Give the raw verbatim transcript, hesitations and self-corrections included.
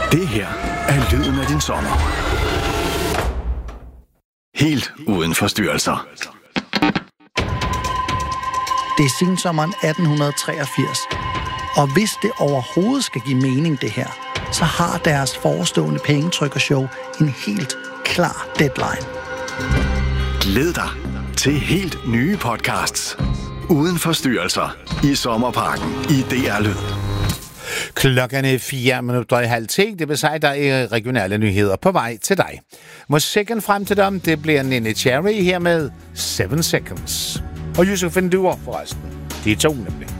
Det her er lyden af din sommer. Helt uden forstyrrelser. Det er sensommeren atten treogfirs, og hvis det overhovedet skal give mening det her, så har deres forestående pengetrykkershow en helt klar deadline. Glæd dig til helt nye podcasts uden forstyrrelser i Sommerparken i D R Lyd. Klokken er fire minutter i halv ti. Det vil sige, at der er regionale nyheder på vej til dig. Musikken frem til dem, det bliver Nene Cherry her med Seven Seconds. Og Yusuf N'Dour forresten. De er to nemlig.